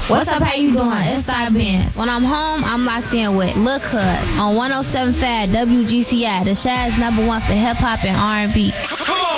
What's up, how you doing? It's Side Bands. When I'm home, I'm locked in with Lil Cuz on 107 Fad WGCI, the Shad's #1 for hip hop and R&B. Come on.